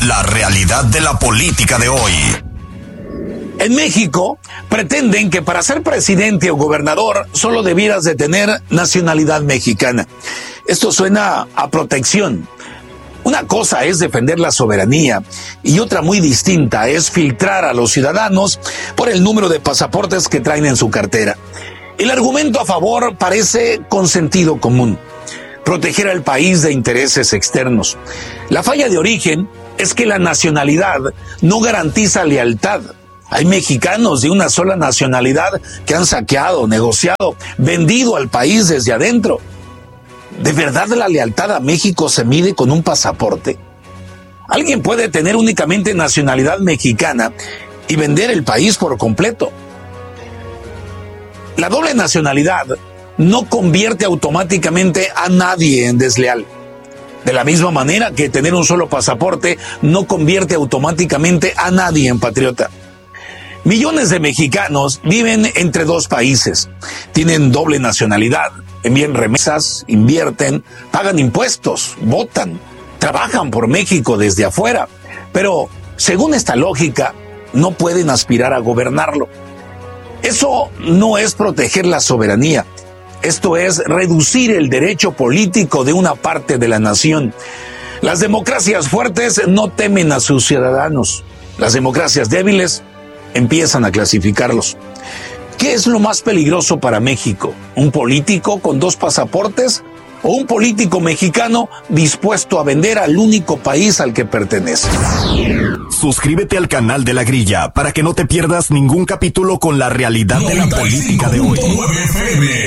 La realidad de la política de hoy. En México pretenden que para ser presidente o gobernador solo debieras de tener nacionalidad mexicana. Esto suena a protección. Una cosa es defender la soberanía y otra muy distinta es filtrar a los ciudadanos por el número de pasaportes que traen en su cartera. El argumento a favor parece con sentido común: proteger al país de intereses externos. La falla de origen es que la nacionalidad no garantiza lealtad. Hay mexicanos de una sola nacionalidad que han saqueado, negociado, vendido al país desde adentro. ¿De verdad la lealtad a México se mide con un pasaporte? Alguien puede tener únicamente nacionalidad mexicana y vender el país por completo. La doble nacionalidad no convierte automáticamente a nadie en desleal. De la misma manera que tener un solo pasaporte no convierte automáticamente a nadie en patriota. Millones de mexicanos viven entre dos países, tienen doble nacionalidad, envían remesas, invierten, pagan impuestos, votan, trabajan por México desde afuera, pero según esta lógica no pueden aspirar a gobernarlo. Eso no es proteger la soberanía, esto es reducir el derecho político de una parte de la nación. Las democracias fuertes no temen a sus ciudadanos, las democracias débiles empiezan a clasificarlos. ¿Qué es lo más peligroso para México? ¿Un político con dos pasaportes o un político mexicano dispuesto a vender al único país al que pertenece? Suscríbete al canal de La Grilla para que no te pierdas ningún capítulo con la realidad de la política de hoy.